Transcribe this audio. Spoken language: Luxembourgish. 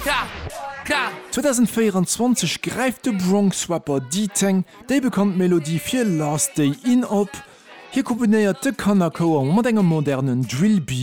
2024 greift de Bronx-Rapper D-Tang déi bekannt Melodie fir Last Day In op. Hier komponéiert de Kanako mat engem modernen Drillbeat